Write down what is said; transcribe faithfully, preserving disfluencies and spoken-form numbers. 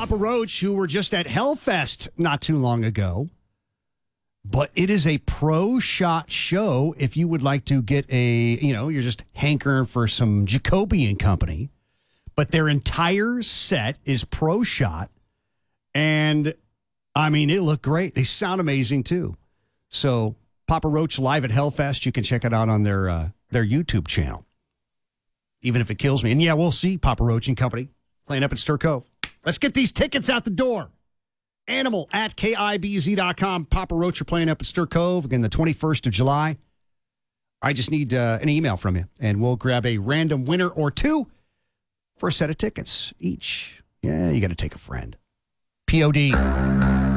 Papa Roach, who were just at Hellfest not too long ago. But it is a pro shot show if you would like to get a, you know, you're just hankering for some Jacoby and Company. But their entire set is pro shot. And, I mean, it looked great. They sound amazing, too. So, Papa Roach live at Hellfest. You can check it out on their uh, their YouTube channel. Even if it kills me. And, yeah, we'll see Papa Roach and Company playing up at Stir Cove. Let's get these tickets out the door. Animal at K I B Z dot com. Papa Roach are playing up at Stir Cove again the twenty-first of July. I just need uh, an email from you, and we'll grab a random winner or two for a set of tickets each. Yeah, you got to take a friend. P O D.